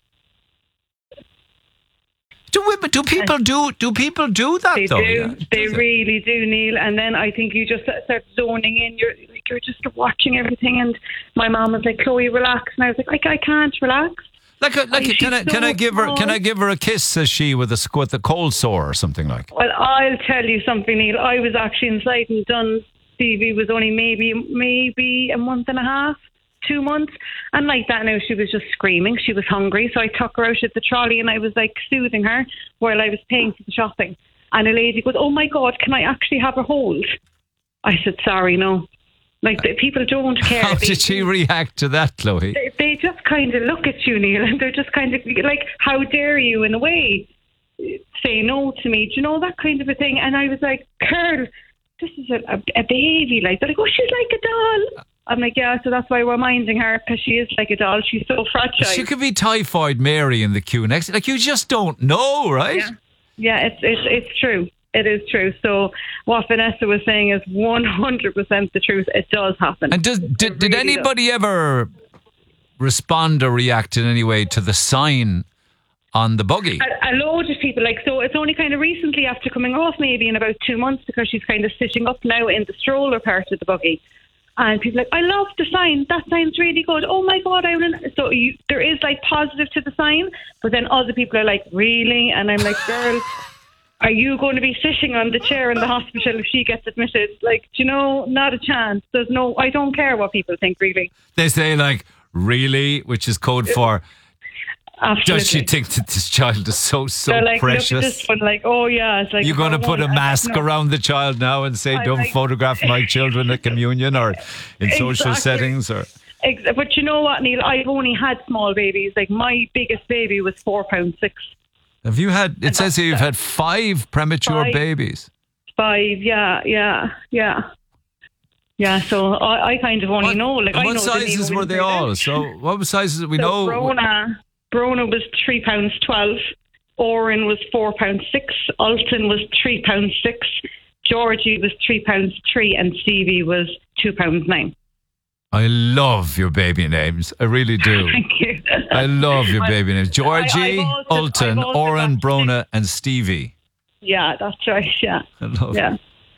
Do women, do people do do people do that They though? do. Yeah. They really do, Neil. And then I think you just start zoning in. You're like, you're just watching everything. And my mom was like, Chloe, relax. And I was like, I, I can't relax. Like, a, like, Oh, a, can I she's can I so give her small. can I give her a kiss? Says she with a with a cold sore or something like. Well, I'll tell you something, Neil. I was actually inside and done. Stevie was only maybe maybe a month and a half, two months, and like that now she was just screaming. She was hungry, so I took her out at the trolley and I was like soothing her while I was paying for the shopping. And a lady goes, "Oh my God, can I actually have her hold?" I said, "Sorry, no." Like the, people don't care. How They- did she react to that, Chloe? They, they just kind of look at you, Neil, and they're just kind of like, "How dare you?" In a way, say no to me. Do you know, that kind of a thing? And I was like, "Girl, this is a, a, a baby." Like they're like, "Oh, she's like a doll." I'm like, "Yeah, so that's why we're minding her, because she is like a doll. She's so fragile." She could be Typhoid Mary in the queue next. Like, you just don't know, right? Yeah, yeah, it's it's it's true. It is true. So what Vanessa was saying is one hundred percent the truth. It does happen. And does did, did really anybody ever respond or react in any way to the sign on the buggy? A, a load of people, like, so it's only kind of recently after coming off, maybe in about two months, because she's kind of sitting up now in the stroller part of the buggy. And people are like, "I love the sign. That sign's really good. Oh my God, I will." So you, there is like positive to the sign, but then other people are like, "Really?" And I'm like, "Girl, are you going to be sitting on the chair in the hospital if she gets admitted?" Like, do you know, not a chance. There's no, I don't care what people think, really. They say like, "Really," which is code for, Absolutely. does she think that this child is so, so They're like, precious? look at this one, like, oh yeah. It's like, You're going to put a hormone. mask I'm like, no. around the child now and say, I'm "Don't like- photograph my children at communion or in social Exactly. settings." Or Ex- But you know what, Neil? I've only had small babies. Like, my biggest baby was four pound six. have you had? It says here you've had five premature Five. babies. Five, yeah, yeah, yeah. Yeah, so I, I kind of only know. Like, I what know sizes the were they all? So what were sizes? We so know. Brona, Brona was three pounds twelve. Oren was four pounds six. Alton was three pounds six. Georgie was three pounds three, and Stevie was two pounds nine. I love your baby names. I really do. Thank you. I love your I- baby names. Georgie, I- I've also- Alton, I've also Oren, got- Brona, and Stevie. Yeah, that's right. Yeah. I love Yeah.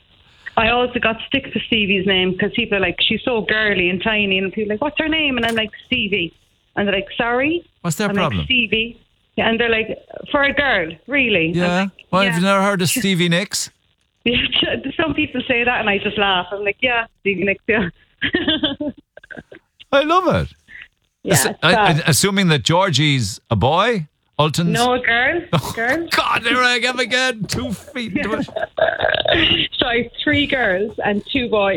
I also got stick to Stevie's name because people are like, "She's so girly and tiny," and people are like, "What's her name?" And I'm like, "Stevie," and they're like, "Sorry." What's their I'm problem? Like, Stevie. Yeah, and they're like, "For a girl, really?" I'm Yeah. like, Well, yeah. have you never heard of Stevie Nicks? Some people say that, and I just laugh. I'm like, "Yeah, Stevie Nicks, yeah." I love it. Yeah, Ass- it's I- I- sad. assuming that Georgie's a boy, Alton's. No, a girl. Girl. God, there I am again. Two feet into it. So I have three girls and two boys.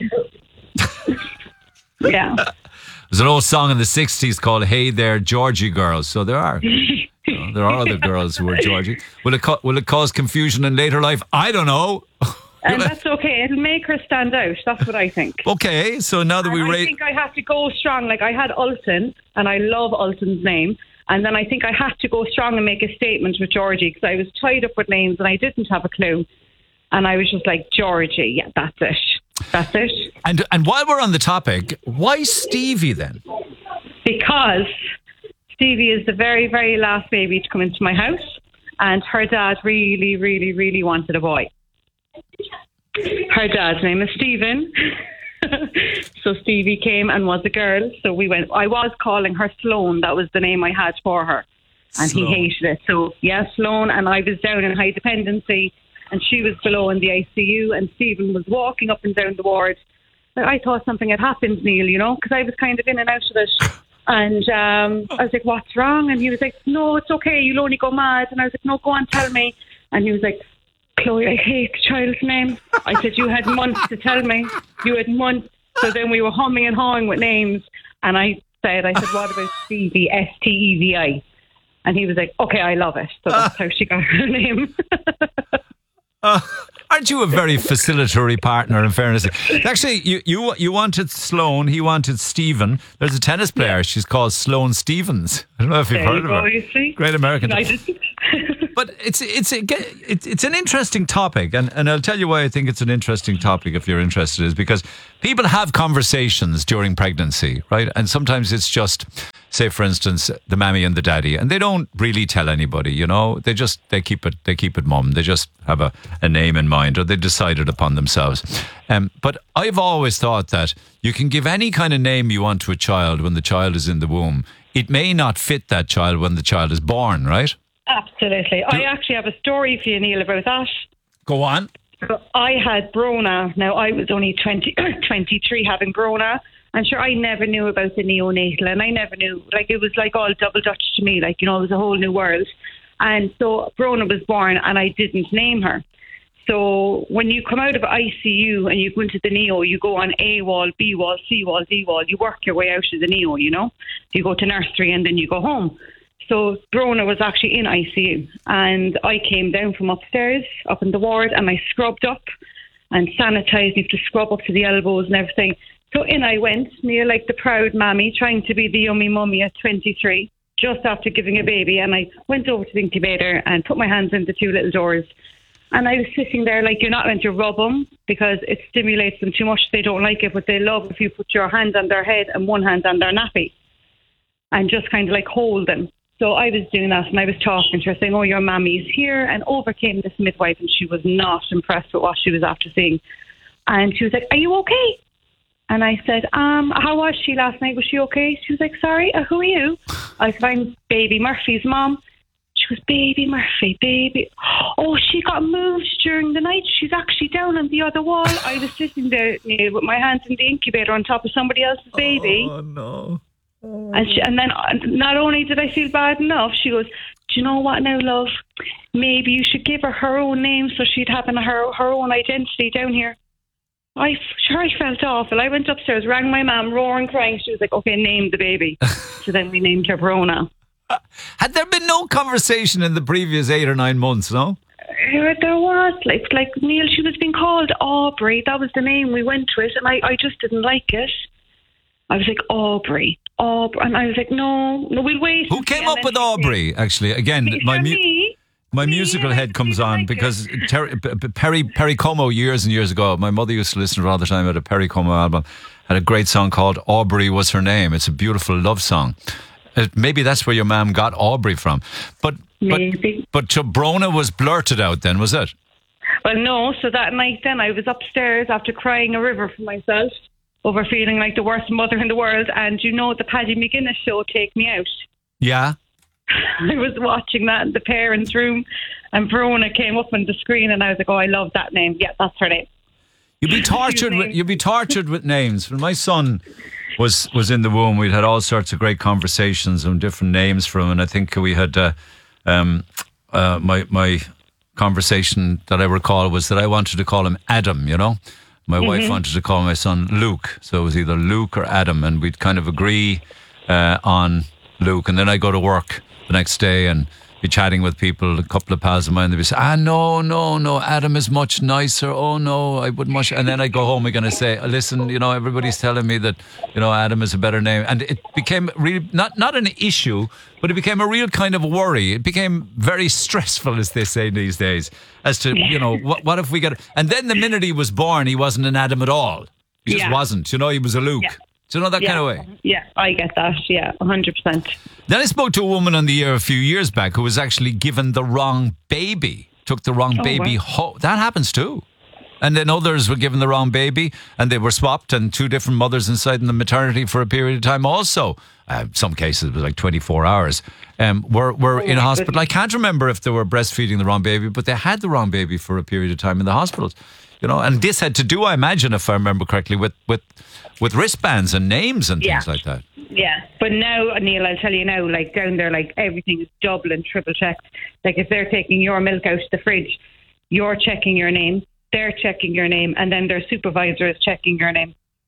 Yeah. There's an old song in the sixties called "Hey There, Georgie Girls." So there are. You know, there are other girls who are Georgie. Will it, co- will it cause confusion in later life? I don't know. And that's okay. It'll make her stand out. That's what I think. Okay, so now that we And I rate. think I have to go strong. Like, I had Alton, and I love Alton's name. And then I think I had to go strong and make a statement with Georgie, because I was tied up with names and I didn't have a clue. And I was just like, Georgie, yeah, that's it. That's it. And, and while we're on the topic, why Stevie then? Because Stevie is the very, very last baby to come into my house. And her dad really, really, really wanted a boy. Her dad's name is Stephen. So Stevie came and was a girl. So we went, I was calling her Sloan. That was the name I had for her. And Sloan. he hated it. So, yeah, Sloan. And I was down in high dependency and she was below in the I C U and Stephen was walking up and down the ward. I thought something had happened, Neil, you know, because I was kind of in and out of it. And um, I was like, "What's wrong?" And he was like, "No, it's okay. You'll only go mad." And I was like, "No, go on, tell me." And he was like, "Chloe, I hate the child's name." I said, "You had months to tell me. You had months." So then we were humming and hawing with names, and I said, I said, what about Stevie, S T E V I? And he was like, okay, I love it. So that's how she got her name. Uh, aren't you a very facilitatory partner, in fairness? Actually, you, you you wanted Sloane, he wanted Stephen. There's a tennis player, yeah. She's called Sloane Stevens. I don't know if you've there heard you of go, her. You see? Great American. I didn't. But it's it's a, it's it's an interesting topic, and, and I'll tell you why I think it's an interesting topic if you're interested, is because people have conversations during pregnancy, right? And sometimes it's just, say for instance, the mammy and the daddy, and they don't really tell anybody, you know. They just they keep it they keep it mum. They just have a, a name in mind, or they decide it upon themselves. Um, but I've always thought that you can give any kind of name you want to a child when the child is in the womb. It may not fit that child when the child is born, right? Absolutely. I actually have a story for you, Neil, about that. Go on. So I had Brona. Now, I was only twenty, twenty-three having Brona. And sure, I never knew about the neonatal, and I never knew, like, it was like all double Dutch to me, like, you know, it was a whole new world. And so Brona was born, and I didn't name her. So when you come out of I C U and you go into the neo, you go on A wall, B wall, C wall, D wall. You work your way out of the neo, you know. You go to nursery and then you go home. So Brona was actually in I C U, and I came down from upstairs, up in the ward, and I scrubbed up and sanitised. You have to scrub up to the elbows and everything. So in I went, near like the proud mammy, trying to be the yummy mummy at twenty-three, just after giving a baby. And I went over to the incubator and put my hands in the two little doors. And I was sitting there like, you're not meant to rub them because it stimulates them too much. They don't like it, but they love if you put your hand on their head and one hand on their nappy and just kind of like hold them. So I was doing that, and I was talking to her, saying, oh, your mammy's here. And over came this midwife, and she was not impressed with what she was after seeing. And she was like, are you okay? And I said, um, how was she last night? Was she okay? She was like, sorry, uh, who are you? I said, I'm Baby Murphy's mom. She was, Baby Murphy, baby. Oh, she got moved during the night. She's actually down on the other wall. I was sitting there you know, with my hands in the incubator on top of somebody else's baby. Oh, no. Oh. And, she, and then uh, not only did I feel bad enough, she goes, do you know what now, love? Maybe you should give her her own name so she'd have an, her, her own identity down here. I sure I felt awful. I went upstairs, rang my mum, roaring, crying. She was like, okay, name the baby. So then we named her Brona. Had there been no conversation in the previous eight or nine months, no? Uh, there was. Like, like Neil, she was being called Aubrey. That was the name we went with, and I, I just didn't like it. I was like, Aubrey, Aubrey. And I was like, no, no, we'll wait. Who came up with Aubrey, actually? Again, me, my mu- me. My Me, musical I head comes on like because Terry, Perry Perry Como years and years ago, my mother used to listen to it all the time at a Perry Como album, had a great song called Aubrey Was Her Name. It's a beautiful love song. Uh, maybe that's where your mum got Aubrey from. But Maybe. But, but Brona was blurted out then, was it? Well, no. So that night then I was upstairs after crying a river for myself over feeling like the worst mother in the world. And you know the Paddy McGuinness show, Take Me Out? Yeah. I was watching that in the parents' room, and Brona came up on the screen, and I was like, "Oh, I love that name. Yeah, that's her name." You'd be tortured. with, you'd be tortured with names. When my son was was in the womb, we'd had all sorts of great conversations on different names for him, and I think we had uh, um, uh, my my conversation that I recall was that I wanted to call him Adam. You know, my mm-hmm. wife wanted to call my son Luke, so it was either Luke or Adam, and we'd kind of agree uh, on Luke, and then I go to work the next day and be chatting with people, a couple of pals of mine, they'd be saying, ah, no, no, no, Adam is much nicer. Oh, no, I wouldn't much. And then I go home again and say, listen, you know, everybody's telling me that, you know, Adam is a better name. And it became really, not, not an issue, but it became a real kind of worry. It became very stressful, as they say these days, as to, you know, what, what if we get, and then the minute he was born, he wasn't an Adam at all. He just yeah. wasn't, you know, he was a Luke. Yeah. Do you know that yeah. kind of way? Yeah, I get that. Yeah, one hundred percent. Then I spoke to a woman on the air a few years back who was actually given the wrong baby, took the wrong oh, baby wow. home. That happens too. And then others were given the wrong baby and they were swapped, and two different mothers inside in the maternity for a period of time also. Uh, some cases it was like twenty-four hours. Um, were were oh, in hospital. Goodness. I can't remember if they were breastfeeding the wrong baby, but they had the wrong baby for a period of time in the hospitals. You know, and this had to do, I imagine, if I remember correctly, with with, with wristbands and names and yeah. things like that. Yeah, but now, Neil, I'll tell you now, like down there, like everything is double and triple checked. Like if they're taking your milk out of the fridge, you're checking your name, they're checking your name, and then their supervisor is checking your name.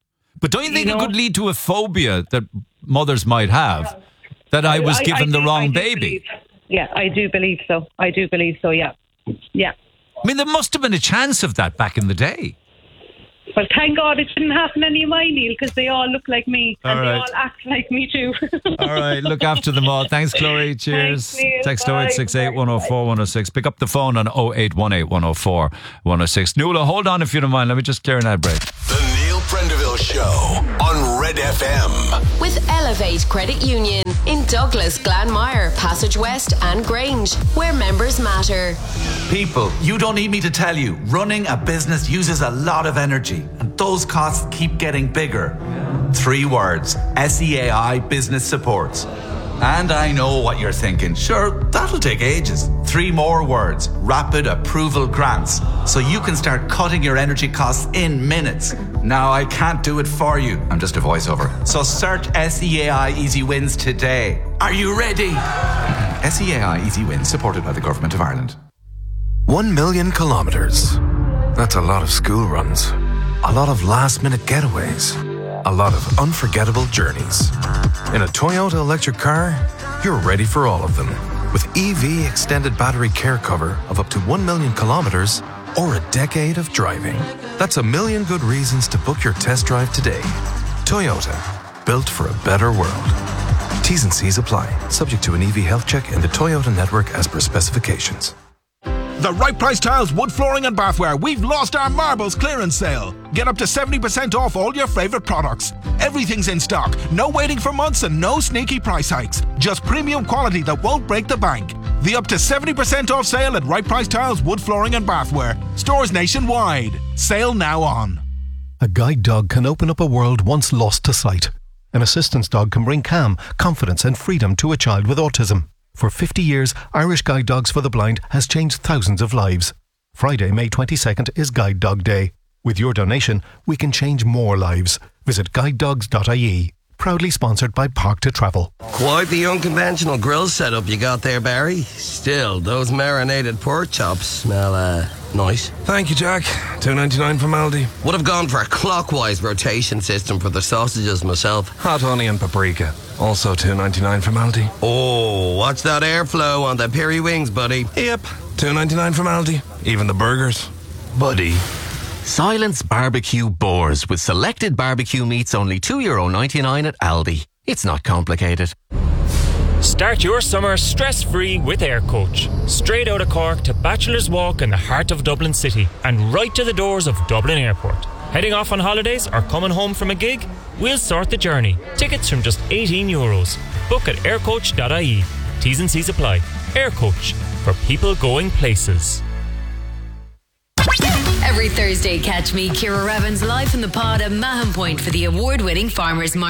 But don't you think You it know? could lead to a phobia that mothers might have? That I was I- given I the do- wrong I do baby? believe- Yeah, I do believe so. I do believe so, yeah. Yeah. I mean, there must have been a chance of that back in the day. But thank God it didn't happen any of my Neil, because they all look like me and All they right. all act like me too. All right, look after them all. Thanks, Chloe. Cheers. Thanks, Neil. Text Bye. oh eight six eight, one oh four, one oh six. Pick up the phone on oh eight one eight, one oh four, one oh six. Nuala, hold on if you don't mind. Let me just clear an ad break. The Neil Prendeville Show on Red F M. With Elevate Credit Union in Douglas, Glanmire, Passage West and Grange, where members matter. People, you don't need me to tell you, running a business uses a lot of energy, and those costs keep getting bigger. Three words: S E A I Business Supports. And I know what you're thinking. Sure, that'll take ages. Three more words: Rapid Approval Grants. So you can start cutting your energy costs in minutes. Now, I can't do it for you. I'm just a voiceover. So search S E A I Easy Wins today. Are you ready? S E A I Easy Wins, supported by the Government of Ireland. One million kilometers. That's a lot of school runs. A lot of last-minute getaways. A lot of unforgettable journeys. In a Toyota electric car, you're ready for all of them. With E V extended battery care cover of up to one million kilometers or a decade of driving. That's a million good reasons to book your test drive today. Toyota, built for a better world. T's and C's apply, subject to an E V health check in the Toyota network as per specifications. The Right Price Tiles Wood Flooring and Bathware. We've lost our marbles clearance sale. Get up to seventy percent off all your favourite products. Everything's in stock. No waiting for months and no sneaky price hikes. Just premium quality that won't break the bank. The up to seventy percent off sale at Right Price Tiles Wood Flooring and Bathware. Stores nationwide. Sale now on. A guide dog can open up a world once lost to sight. An assistance dog can bring calm, confidence and freedom to a child with autism. For fifty years, Irish Guide Dogs for the Blind has changed thousands of lives. Friday, May twenty-second is Guide Dog Day. With your donation, we can change more lives. Visit guide dogs dot I E. Proudly sponsored by Park to Travel. Quite the unconventional grill setup you got there, Barry. Still, those marinated pork chops smell, uh, nice. Thank you, Jack. two ninety-nine from Aldi. Would have gone for a clockwise rotation system for the sausages myself. Hot honey and paprika. Also two ninety-nine from Aldi. Oh, watch that airflow on the peri wings, buddy. Yep. two ninety-nine from Aldi. Even the burgers. Buddy. Silence Barbecue Boars with selected barbecue meats only two euro ninety-nine at Aldi. It's not complicated. Start your summer stress-free with Air Coach. Straight out of Cork to Bachelor's Walk in the heart of Dublin City and right to the doors of Dublin Airport. Heading off on holidays or coming home from a gig? We'll sort the journey. Tickets from just eighteen euros. Book at aircoach dot I E. T's and C's apply. Air Coach, for people going places. Every Thursday, catch me, Ciara Evans, live from the pod at Mahon Point for the award-winning Farmers Market.